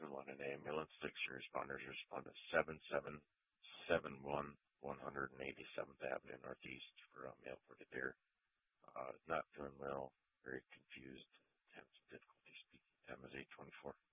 911. An ambulance. 6 responders respond to 7771 187th Avenue Northeast for a male for there. Not feeling well, very confused, having some difficulty speaking. Time is 8:24.